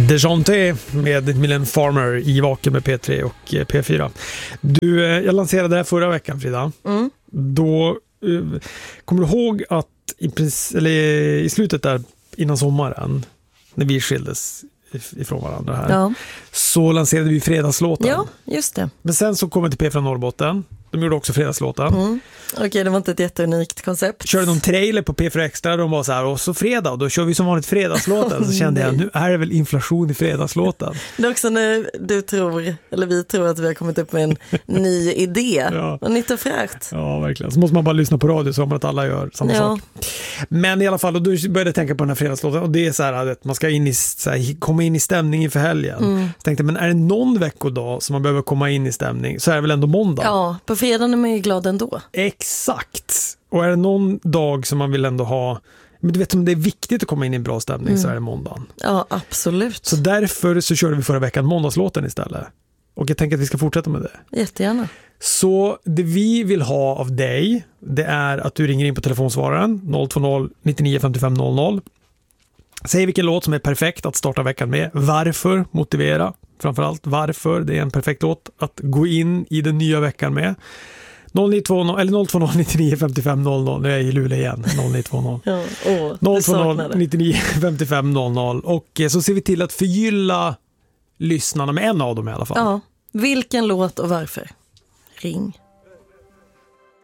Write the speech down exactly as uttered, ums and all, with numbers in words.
DeJounte med Mylène Farmer i Vaken med P tre och P fyra. Du, jag lanserade det här förra veckan, Frida. Mm. Då uh, kommer du ihåg att i, eller i slutet där innan sommaren, när vi skildes ifrån varandra här, ja. så lanserade vi fredagslåten. Ja, just det. Men sen så kom vi till P från Norrbotten. De gjorde också fredagslåten. Mm. Okej, okay, det var inte ett jätteunikt koncept. Körde de trailer på P fyra Extra. De var så här, och så fredag, och då kör vi som vanligt fredagslåten. Så kände jag, nu är det väl inflation i fredagslåten. Det är också när du tror, eller vi tror att vi har kommit upp med en ny idé. Ja. Och nytt och fräscht. Ja, verkligen. Så måste man bara lyssna på radio så har man att alla gör samma ja. sak. Men i alla fall, och då började jag tänka på den här fredagslåten. Och det är så här att man ska in i, så här, komma in i stämning inför helgen. Mm. Så tänkte, men är det någon veckodag som man behöver komma in i stämning, så är det väl ändå måndag. Ja, på fredagen är man ju glad ändå. Exakt. Och är det någon dag som man vill ändå ha, men du vet, om det är viktigt att komma in i en bra stämning, mm. så är det måndagen. Ja, absolut. Så därför så körde vi förra veckan måndagslåten istället. Och jag tänker att vi ska fortsätta med det. Jättegärna. Så det vi vill ha av dig, det är att du ringer in på telefonsvararen noll två noll nittionio femtiofem noll noll. Säg vilken låt som är perfekt att starta veckan med. Varför? Motivera. Framförallt varför det är en perfekt låt att gå in i den nya veckan med. noll nio två noll eller noll två noll nittionio femtiofem noll noll. Nu är jag i Luleå igen. noll nio två noll. Ja, åh, noll två noll nittionio femtiofem noll noll. Och så ser vi till att förgylla lyssnarna med en av dem i alla fall. Ja, vilken låt och varför? Ring.